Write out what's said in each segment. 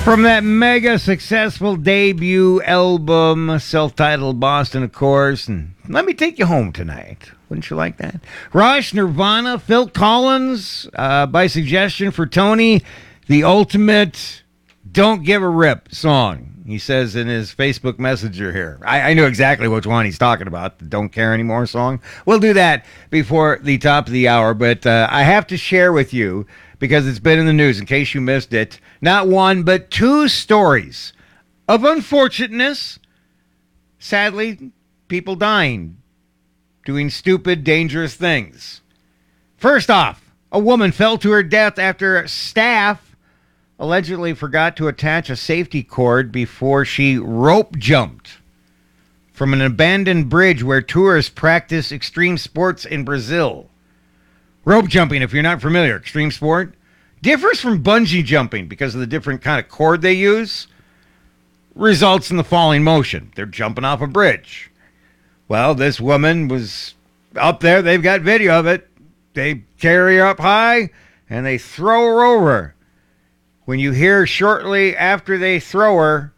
From that mega successful debut album, self-titled Boston, of course, and Let Me Take You Home Tonight. Wouldn't you like that? Rush, Nirvana, Phil Collins, by suggestion for Tony, the ultimate Don't Give a Rip song. He says in his Facebook Messenger here. I knew exactly which one he's talking about, the Don't Care Anymore song. We'll do that before the top of the hour, but I have to share with you, because it's been in the news, in case you missed it, not one, but two stories of unfortunateness. Sadly, people dying, doing stupid, dangerous things. First off, a woman fell to her death after staff allegedly forgot to attach a safety cord before she rope jumped from an abandoned bridge where tourists practice extreme sports in Brazil. Rope jumping, if you're not familiar, extreme sport, differs from bungee jumping because of the different kind of cord they use. Results in the falling motion. They're jumping off a bridge. Well, this woman was up there. They've got video of it. They carry her up high and they throw her over. When you hear shortly after they throw her,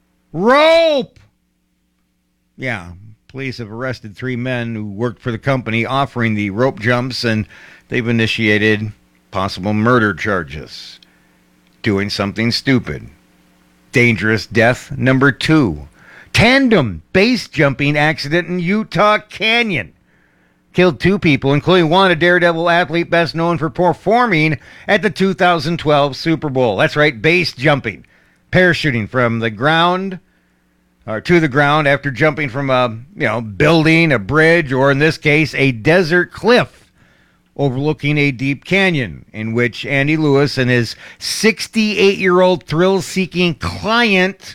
rope! Yeah, police have arrested 3 men who worked for the company offering the rope jumps, and they've initiated possible murder charges. Doing something stupid. Dangerous death number 2. Tandem base jumping accident in Utah Canyon. Killed 2 people, including one, a Daredevil athlete best known for performing at the 2012 Super Bowl. That's right, base jumping. Parachuting from the ground, or to the ground after jumping from a building, a bridge, or in this case, a desert cliff overlooking a deep canyon, in which Andy Lewis and his 68-year-old thrill-seeking client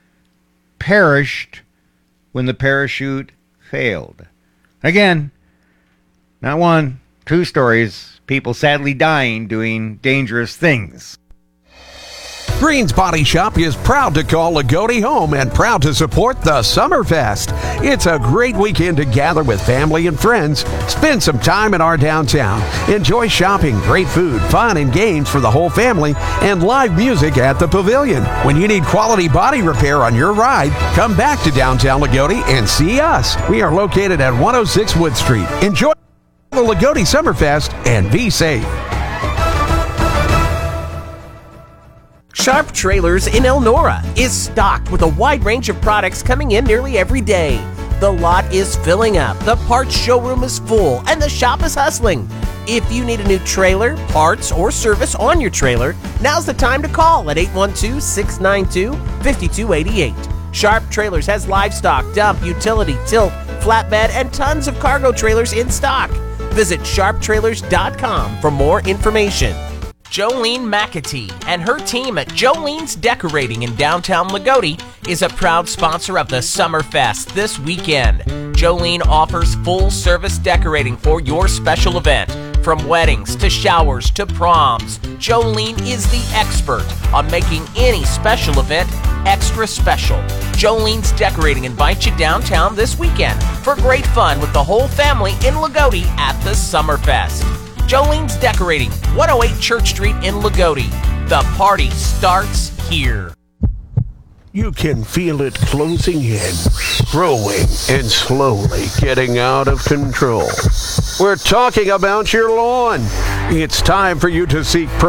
perished when the parachute failed. Again, not one, 2 stories. People sadly dying doing dangerous things. Green's Body Shop is proud to call Lagodi home and proud to support the Summerfest. It's a great weekend to gather with family and friends, spend some time in our downtown, enjoy shopping, great food, fun, and games for the whole family, and live music at the Pavilion. When you need quality body repair on your ride, come back to downtown Lagodi and see us. We are located at 106 Wood Street. Enjoy the Lagodi Summerfest and be safe. Sharp Trailers in Elnora is stocked with a wide range of products coming in nearly every day. The lot is filling up, the parts showroom is full, and the shop is hustling. If you need a new trailer, parts, or service on your trailer, now's the time to call at 812-692-5288. Sharp Trailers has livestock, dump, utility, tilt, flatbed, and tons of cargo trailers in stock. Visit sharptrailers.com for more information. Jolene McAtee and her team at Jolene's Decorating in downtown Lagodi is a proud sponsor of the Summerfest this weekend. Jolene offers full-service decorating for your special event. From weddings to showers to proms, Jolene is the expert on making any special event extra special. Jolene's Decorating invites you downtown this weekend for great fun with the whole family in Lagodi at the Summerfest. Jolene's Decorating, 108 Church Street in Lagodi. The party starts here. You can feel it closing in, growing, and slowly getting out of control. We're talking about your lawn. It's time for you to seek